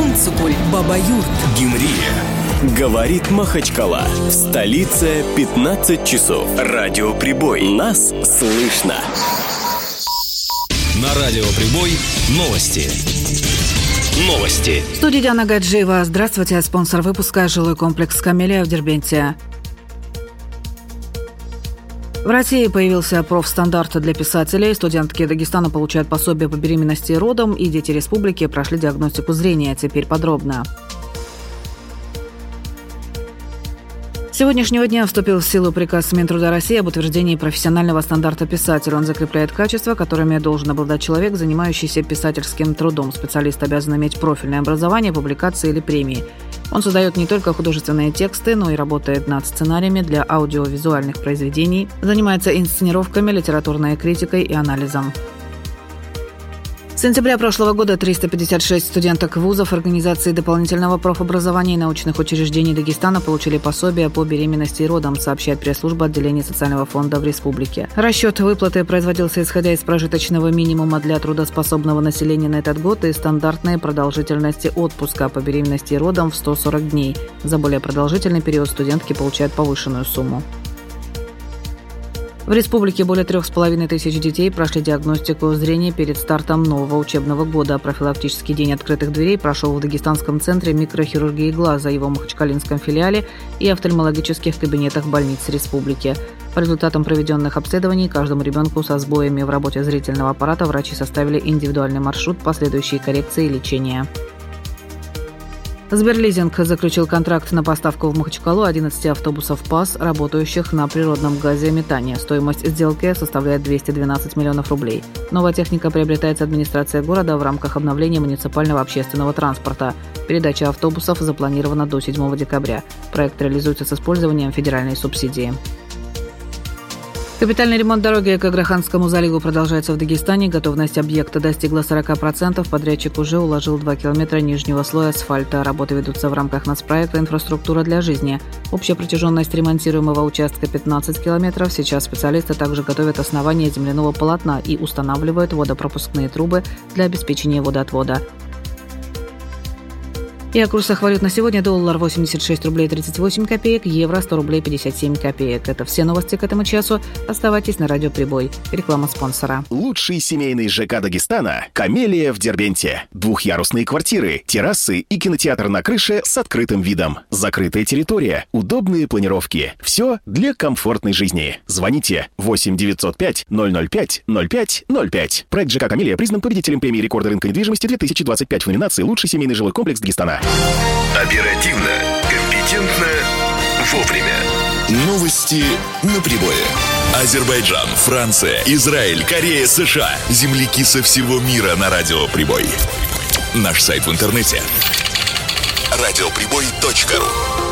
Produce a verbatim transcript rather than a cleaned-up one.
Янцукуль, Баба-Юрт, Гимрия. Говорит Махачкала. В столице пятнадцать часов. Радио Прибой. Нас слышно. На Радио Прибой новости. Новости. В студии Диана Гаджиева. Здравствуйте. Спонсор выпуска — жилой комплекс «Камелия» в Дербенте. В России появился профстандарт для писателей. Студентки Дагестана получают пособие по беременности и родам, и дети республики прошли диагностику зрения. Теперь подробно. С сегодняшнего дня вступил в силу приказ Минтруда России об утверждении профессионального стандарта писателя. Он закрепляет качества, которыми должен обладать человек, занимающийся писательским трудом. Специалист обязан иметь профильное образование, публикации или премии. Он создает не только художественные тексты, но и работает над сценариями для аудиовизуальных произведений, занимается инсценировками, литературной критикой и анализом. С сентября прошлого года триста пятьдесят шесть студенток вузов, организаций дополнительного профобразования и научных учреждений Дагестана получили пособие по беременности и родам, сообщает пресс-служба отделения социального фонда в республике. Расчет выплаты производился исходя из прожиточного минимума для трудоспособного населения на этот год и стандартной продолжительности отпуска по беременности и родам в сто сорок дней. За более продолжительный период студентки получают повышенную сумму. В республике более трех с половиной тысяч детей прошли диагностику зрения перед стартом нового учебного года. Профилактический день открытых дверей прошел в Дагестанском центре микрохирургии глаза, его махачкалинском филиале и офтальмологических кабинетах больниц республики. По результатам проведенных обследований каждому ребенку со сбоями в работе зрительного аппарата врачи составили индивидуальный маршрут последующей коррекции и лечения. Сберлизинг заключил контракт на поставку в Махачкалу одиннадцати автобусов ПАС, работающих на природном газе метания. Стоимость сделки составляет двести двенадцать миллионов рублей. Новая техника приобретается администрацией города в рамках обновления муниципального общественного транспорта. Передача автобусов запланирована до седьмого декабря. Проект реализуется с использованием федеральной субсидии. Капитальный ремонт дороги к Аграханскому заливу продолжается в Дагестане. Готовность объекта достигла сорок процентов. Подрядчик уже уложил два километра нижнего слоя асфальта. Работы ведутся в рамках нацпроекта «Инфраструктура для жизни». Общая протяженность ремонтируемого участка пятнадцать километров. Сейчас специалисты также готовят основание земляного полотна и устанавливают водопропускные трубы для обеспечения водоотвода. И о курсах валют на сегодня: доллар восемьдесят шесть рублей тридцать восемь копеек, евро сто рублей пятьдесят семь копеек. Это все новости к этому часу. Оставайтесь на Радио Прибой. Реклама спонсора. Лучший семейный ЖК Дагестана – «Камелия» в Дербенте. Двухъярусные квартиры, террасы и кинотеатр на крыше с открытым видом. Закрытая территория, удобные планировки. Все для комфортной жизни. Звоните восемь девятьсот пять ноль ноль пять ноль пять ноль пять. Проект ЖК «Камелия» признан победителем премии рекорда рынка недвижимости две тысячи двадцать пять в номинации «Лучший семейный жилой комплекс Дагестана». Оперативно, компетентно, вовремя. Новости на Прибое. Азербайджан, Франция, Израиль, Корея, США. Земляки со всего мира на Радио Прибой. Наш сайт в интернете радиоприбой точка ру.